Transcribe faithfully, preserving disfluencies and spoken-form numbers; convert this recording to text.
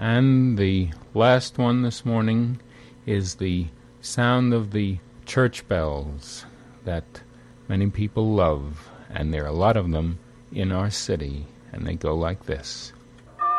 And the last one this morning is the sound of the church bells that many people love, and there are a lot of them in our city, and they go like this.